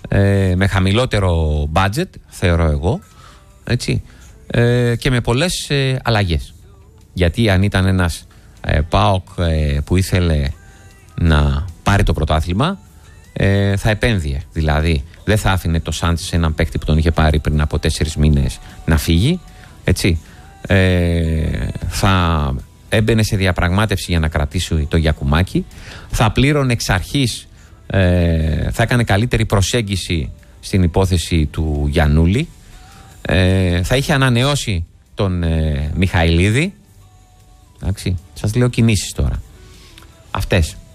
με χαμηλότερο budget, θεωρώ εγώ, έτσι, και με πολλές αλλαγές. Γιατί αν ήταν ένας ΠΑΟΚ που ήθελε να πάρει το πρωτάθλημα, θα επένδυε. Δηλαδή δεν θα άφηνε το Σάντσες, έναν παίκτη που τον είχε πάρει πριν από 4 μήνες, να φύγει, έτσι. Θα έμπαινε σε διαπραγμάτευση για να κρατήσει το Γιακουμάκη, θα πλήρωνε εξ αρχής, θα έκανε καλύτερη προσέγγιση στην υπόθεση του Γιαννούλη, θα είχε ανανεώσει τον Μιχαηλίδη. Εντάξει, σας λέω κινήσεις τώρα αυτές.